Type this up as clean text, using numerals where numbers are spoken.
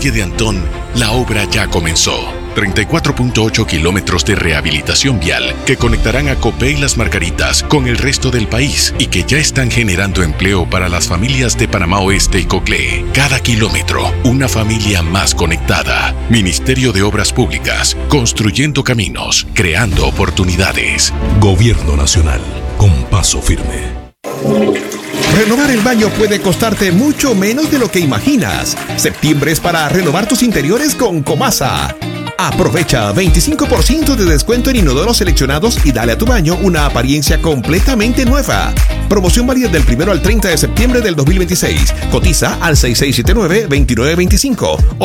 Valle de Antón, la obra ya comenzó. 34.8 kilómetros de rehabilitación vial que conectarán a Copey Las Margaritas con el resto del país y que ya están generando empleo para las familias de Panamá Oeste y Coclé. Cada kilómetro, una familia más conectada. Ministerio de Obras Públicas, construyendo caminos, creando oportunidades. Gobierno Nacional, con paso firme. Renovar el baño puede costarte mucho menos de lo que imaginas. Septiembre es para renovar tus interiores con Comasa. Aprovecha 25% de descuento en inodoros seleccionados y dale a tu baño una apariencia completamente nueva. Promoción válida del 1 al 30 de septiembre del 2026. Cotiza al 6679-2925 o